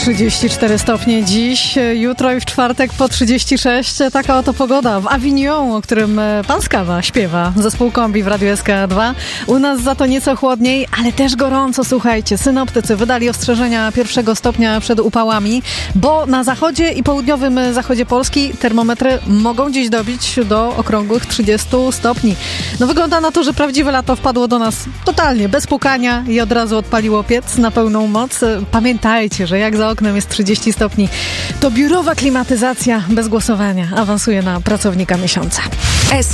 34 stopnie dziś, jutro i w czwartek po 36. Taka oto pogoda w Avignon, o którym pan Skawa śpiewa. Zespół Kombi w Radiu SK2. U nas za to nieco chłodniej, ale też gorąco, słuchajcie. Synoptycy wydali ostrzeżenia 1 stopnia przed upałami, bo na zachodzie i południowym zachodzie Polski termometry mogą dziś dobić do okrągłych 30 stopni. No wygląda na to, że prawdziwe lato wpadło do nas totalnie, bez pukania i od razu odpaliło piec na pełną moc. Pamiętajcie, że jak za oknem jest 30 stopni, to biurowa klimatyzacja bez głosowania awansuje na pracownika miesiąca.